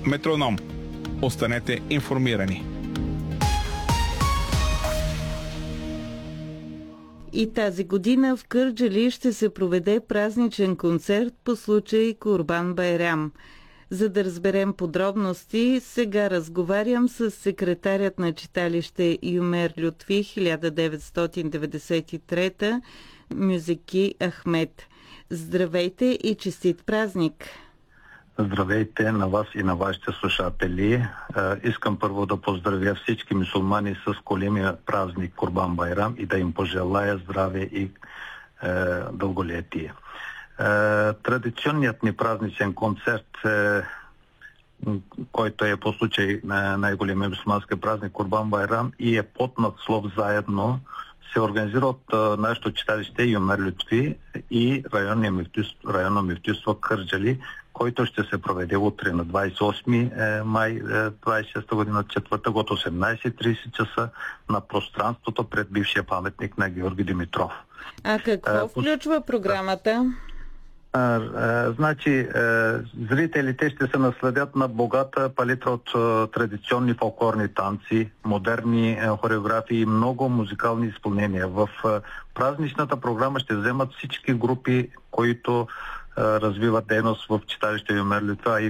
Метроном. Останете информирани. И тази година в Кърджали ще се проведе празничен концерт по случай Курбан Байрам. За да разберем подробности, сега разговарям с секретарят на читалище Юмер Лютфи 1993 Мюзики Ахмед. Здравейте и честит празник! Здравейте на вас и на вашите слушатели. Искам първо да поздравя всички мюсюлмани с големия празник Курбан Байрам и да им пожелая здраве и дълголетие. Традиционният ни празничен концерт, който е по случай на най-големия мюсюлмански празник Курбан Байрам и е под надслов заедно, се организира от нашето читалище Юмер Лютфи и районно мюфтийство Кърджали, който ще се проведе утре на 28 май 26 година от четвъртък от 18:30 часа на пространството пред бившия паметник на Георги Димитров. А какво включва програмата? Значи, зрителите ще се насладят на богата палитра от традиционни фолклорни танци, модерни хореографии и много музикални изпълнения. В празничната програма ще вземат всички групи, които развиват дейност в читалище Юмер Лютфи,